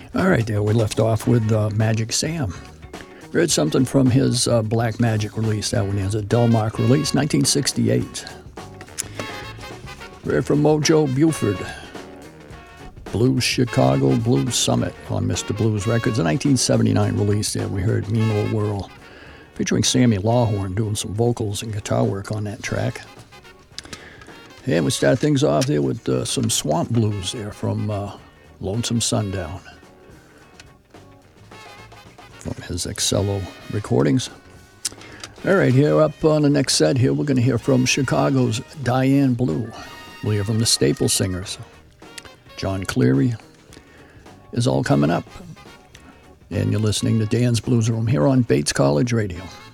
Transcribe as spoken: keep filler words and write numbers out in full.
All right, there we left off with uh, Magic Sam. We heard something from his uh, Black Magic release. That one is a Delmark release, nineteen sixty-eight. We heard from Mojo Buford. Blues Chicago Blues Summit on Mister Blues Records, a nineteen seventy-nine release there. We heard Mean Old World, featuring Sammy Lawhorn doing some vocals and guitar work on that track. And we start things off there with uh, some Swamp Blues there from uh, Lonesome Sundown, from his Excello recordings. All right, here up on the next set here, we're going to hear from Chicago's Diane Blue. We'll hear from the Staple Singers. John Cleary is all coming up. And you're listening to Dan's Blues Room here on Bates College Radio.